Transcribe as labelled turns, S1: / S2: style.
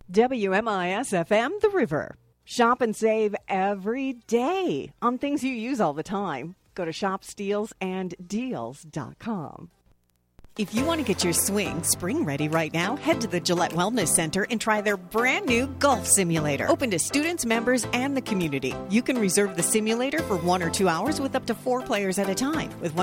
S1: WMIS-FM, The River. Shop and save every day on things you use all the time. Go to shopsteelsanddeals.com. If you want to get your swing spring ready right now, head to the Gillette Wellness Center and try their brand new golf simulator. Open to students, members, and the community. You can reserve the simulator for 1 or 2 hours with up to 4 players at a time. With